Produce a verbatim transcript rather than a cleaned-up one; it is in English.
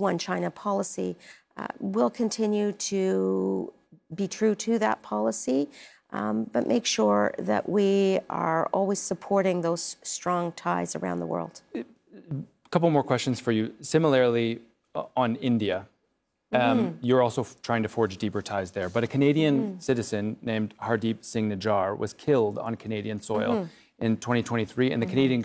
One China policy. Uh, we'll continue to be true to that policy, um, but make sure that we are always supporting those strong ties around the world. A couple more questions for you. Similarly, uh, on India, um, mm-hmm. you're also f- trying to forge deeper ties there. But a Canadian mm-hmm. citizen named Hardeep Singh Nijjar was killed on Canadian soil mm-hmm. in twenty twenty-three, and the mm-hmm. Canadian